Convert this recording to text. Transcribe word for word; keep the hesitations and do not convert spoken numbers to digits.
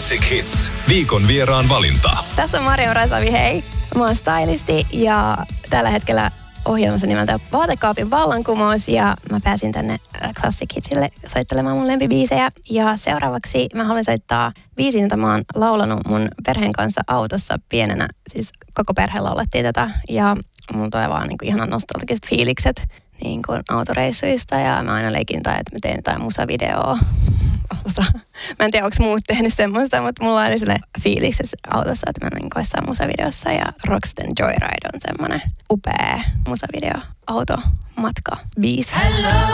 Classic Hits. Viikon vieraan valinta. Tässä on Marjo Rasavi, hei. Mä oon stylisti ja tällä hetkellä ohjelmassa nimeltä Vaatekaapin vallankumous ja mä pääsin tänne Classic Hitsille soittelemaan mun lempibiisejä. Ja seuraavaksi mä haluan soittaa biisin, jota mä oon laulanut mun perheen kanssa autossa pienenä. Siis koko perhe laulettiin tätä ja mulla tulee vaan niin kuin ihanan nostalgiset fiilikset niin kuin autoreissuista ja mä aina leikin tai, että mä teen jotain musavideoa. Mä en tiedä, onko muut tehnyt semmoista, mutta mulla oli sellainen fiilikset autossa, että mä niin jossain musavideossa ja Roxton Joyride on semmoinen upea musavideo automatka biisi. Hello.